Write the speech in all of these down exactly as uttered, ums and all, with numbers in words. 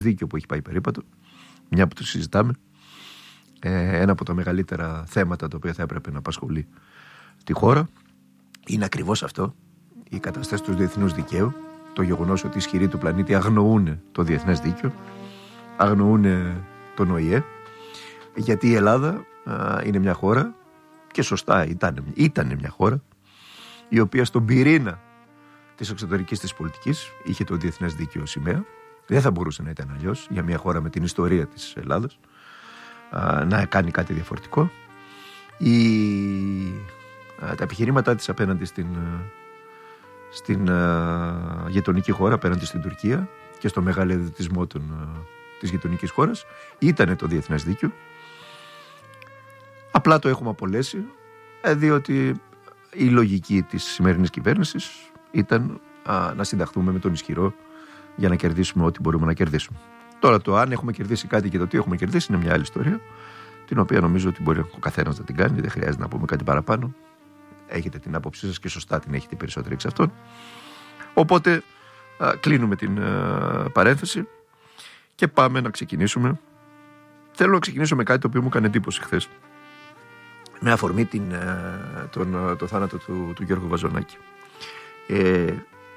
δίκαιο που έχει πάει περίπατο, μια που το συζητάμε, ε, ένα από τα μεγαλύτερα θέματα τα οποία θα έπρεπε να απασχολεί τη χώρα είναι ακριβώς αυτό, η κατάσταση του διεθνούς δικαίου, το γεγονός ότι οι ισχυροί του πλανήτη αγνοούν το διεθνές δίκαιο, αγνοούν τον Ο Η Ε, γιατί η Ελλάδα α, είναι μια χώρα, και σωστά ήταν, ήταν μια χώρα, η οποία στον πυρήνα της εξωτερικής της πολιτικής είχε το διεθνές δίκαιο σημαία. Δεν θα μπορούσε να ήταν αλλιώς για μια χώρα με την ιστορία της Ελλάδας α, να κάνει κάτι διαφορετικό. Η, α, τα επιχειρήματά της απέναντι στην, στην α, γειτονική χώρα, απέναντι στην Τουρκία και στο μεγαλειοδυτισμό των, α, της γειτονικής χώρας ήταν το διεθνές δίκαιο. Απλά το έχουμε απολέσει, ε, διότι η λογική της σημερινής κυβέρνησης ήταν α, να συνταχθούμε με τον ισχυρό για να κερδίσουμε ό,τι μπορούμε να κερδίσουμε. Τώρα το αν έχουμε κερδίσει κάτι και το τι έχουμε κερδίσει είναι μια άλλη ιστορία, την οποία νομίζω ότι μπορεί ο καθένας να την κάνει, δεν χρειάζεται να πούμε κάτι παραπάνω. Έχετε την άποψή σας και σωστά την έχετε περισσότεροι εξ αυτών. Οπότε α, κλείνουμε την α, παρένθεση και πάμε να ξεκινήσουμε. Θέλω να ξεκινήσω με κάτι το οποίο μου έκανε εντύπωση χθες, με αφορμή την, τον, το θάνατο του, του Γιώργου Βαζονάκη. Ε,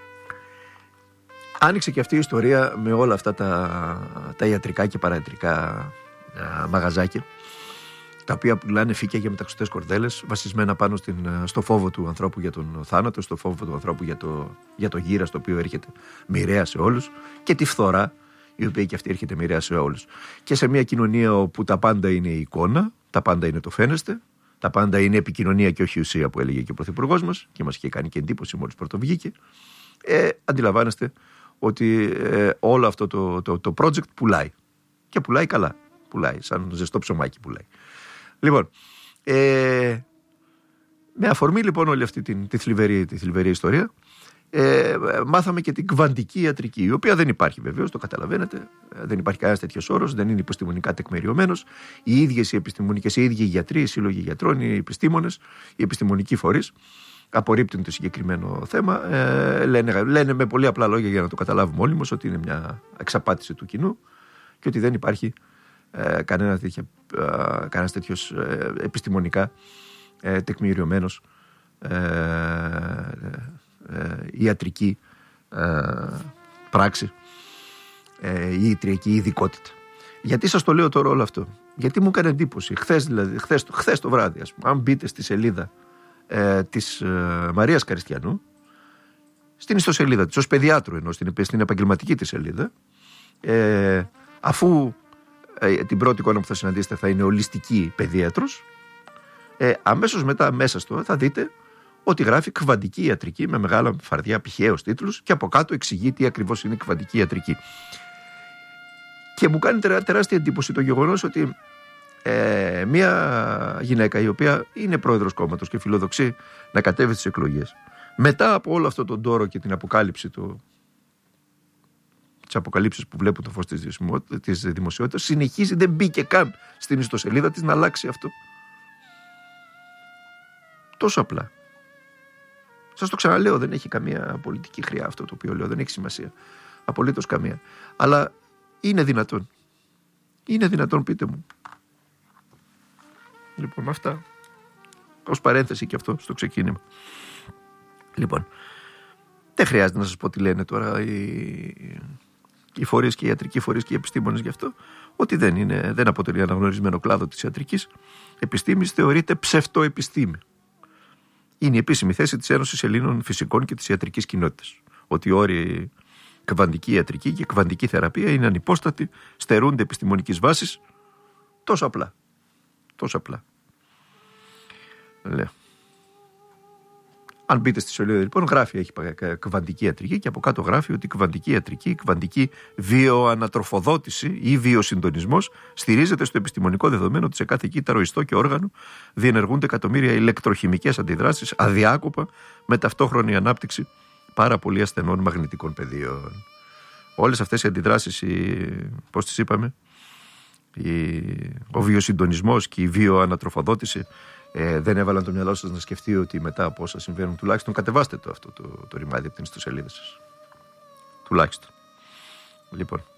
άνοιξε και αυτή η ιστορία με όλα αυτά τα, τα ιατρικά και παραϊατρικά α, μαγαζάκια, τα οποία πουλάνε φύκια για μεταξωτές κορδέλες, βασισμένα πάνω στην, στο φόβο του ανθρώπου για τον θάνατο, στο φόβο του ανθρώπου για το, για το γύρα, το οποίο έρχεται μοιραία σε όλους, και τη φθορά, η οποία και αυτή έρχεται μοιραία σε όλους. Και σε μια κοινωνία όπου τα πάντα είναι η εικόνα, τα πάντα είναι το φαίνεστε, τα πάντα είναι επικοινωνία και όχι ουσία, που έλεγε και ο Πρωθυπουργός μας, και μας είχε κάνει και εντύπωση μόλις πρωτοβγήκε. Ε, αντιλαμβάνεστε ότι ε, όλο αυτό το, το, το project πουλάει. Και πουλάει καλά. Πουλάει, σαν ζεστό ψωμάκι πουλάει. Λοιπόν, ε, με αφορμή λοιπόν όλη αυτή τη, τη, θλιβερή, τη θλιβερή ιστορία, ε, μάθαμε και την κβαντική ιατρική, η οποία δεν υπάρχει βεβαίως, το καταλαβαίνετε, δεν υπάρχει κανένας τέτοιος όρος, δεν είναι επιστημονικά τεκμηριωμένος. Οι ίδιες οι επιστημονικές, οι ίδιοι οι γιατροί, οι σύλλογοι γιατρών, οι επιστήμονες, οι επιστημονικοί φορείς απορρίπτουν το συγκεκριμένο θέμα. Ε, λένε, λένε με πολύ απλά λόγια, για να το καταλάβουμε όλοι μας, ότι είναι μια εξαπάτηση του κοινού και ότι δεν υπάρχει ε, κανένα τέτοια, ε, κανένας τέτοιος ε, επιστημονικά ε, τεκμηριωμένος ε, ε, ιατρική ε, πράξη ε, ή ιατρική ειδικότητα. Γιατί σας το λέω τώρα όλο αυτό? Γιατί μου έκανε εντύπωση χθες, δηλαδή, χθες, χθες το βράδυ, ας πούμε, αν μπείτε στη σελίδα ε, της ε, Μαρίας Καριστιανού, στην ιστοσελίδα της, ως παιδιάτρου, ενώ στην, στην επαγγελματική της σελίδα, ε, αφού ε, την πρώτη εικόνα που θα συναντήσετε θα είναι ολιστική παιδίατρος, ε, αμέσως μετά μέσα στο θα δείτε ότι γράφει κβαντική ιατρική με μεγάλα φαρδιά πηχαίους τίτλους, και από κάτω εξηγεί τι ακριβώς είναι κβαντική ιατρική. Και μου κάνει τερά, τεράστια εντύπωση το γεγονός ότι ε, μια γυναίκα η οποία είναι πρόεδρος κόμματος και φιλοδοξεί να κατέβει στις εκλογές, μετά από όλο αυτό τον τόρο και την αποκάλυψη του, τις αποκαλύψεις που βλέπουν το φως της δημοσιότητας, συνεχίζει, δεν μπήκε καν στην ιστοσελίδα της να αλλάξει αυτό. Τόσο απλά. Σας το ξαναλέω, δεν έχει καμία πολιτική χρειά αυτό το οποίο λέω, δεν έχει σημασία. Απολύτως καμία. Αλλά είναι δυνατόν. Είναι δυνατόν, πείτε μου. Λοιπόν, αυτά. Ως παρένθεση και αυτό στο ξεκίνημα. Λοιπόν, δεν χρειάζεται να σας πω τι λένε τώρα οι, οι φορείς και οι ιατρικοί φορείς και οι επιστήμονες γι' αυτό. Ότι δεν, είναι, δεν αποτελεί αναγνωρισμένο κλάδο της ιατρικής επιστήμης, θεωρείται ψευτοεπιστήμη. Είναι η επίσημη θέση της Ένωσης Ελλήνων Φυσικών και της Ιατρικής Κοινότητας. Ότι οι όροι κβαντική ιατρική και κβαντική θεραπεία είναι ανυπόστατοι, στερούνται επιστημονικής βάσης. Τόσο απλά. Τόσο απλά. Λέω. Αν μπείτε στη σελίδα λοιπόν, γράφει, έχει κβαντική ιατρική, και από κάτω γράφει ότι η κβαντική ιατρική, η κβαντική βιοανατροφοδότηση ή βιοσυντονισμός στηρίζεται στο επιστημονικό δεδομένο ότι σε κάθε κύτταρο, ιστό και όργανο διενεργούνται εκατομμύρια ηλεκτροχημικές αντιδράσεις αδιάκοπα, με ταυτόχρονη ανάπτυξη πάρα πολύ ασθενών μαγνητικών πεδίων. Όλες αυτές οι αντιδράσεις, οι, πώς τις είπαμε, η, ο βιοσυντονισμός και η βιοανατροφοδότηση, Ε, δεν έβαλαν το μυαλό σας να σκεφτεί ότι μετά από όσα συμβαίνουν, τουλάχιστον κατεβάστε το αυτό το, το ρημάδι από την ιστοσελίδα σας. Τουλάχιστον. Λοιπόν.